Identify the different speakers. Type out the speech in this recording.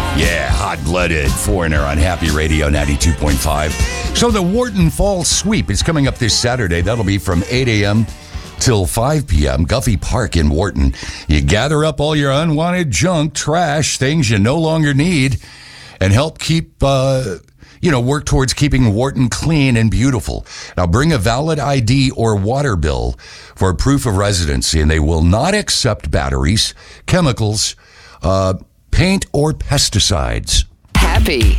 Speaker 1: Yeah, hot-blooded foreigner on Happy Radio 92.5. So the Wharton Fall Sweep is coming up this Saturday. That'll be from 8 a.m. till 5 p.m. Guffey Park in Wharton. You gather up all your unwanted junk, trash, things you no longer need, and help keep, work towards keeping Wharton clean and beautiful. Now, bring a valid ID or water bill for proof of residency, and they will not accept batteries, chemicals, paint, or pesticides.
Speaker 2: Happy